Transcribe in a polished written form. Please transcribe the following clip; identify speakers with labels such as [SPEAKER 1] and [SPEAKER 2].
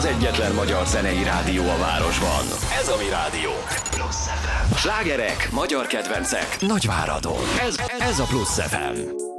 [SPEAKER 1] egyetlen magyar zenei rádió a városban. Ez a Mi Rádió. Plusz FM. Slágerek, magyar kedvencek, Nagyváradon. Ez a Plusz FM.